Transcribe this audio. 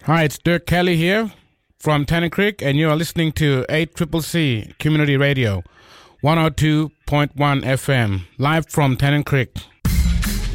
Hi, it's Dirk Kelly here from Tennant Creek, and you are listening to 8CCC Community Radio, 102.1 FM, live from Tennant Creek.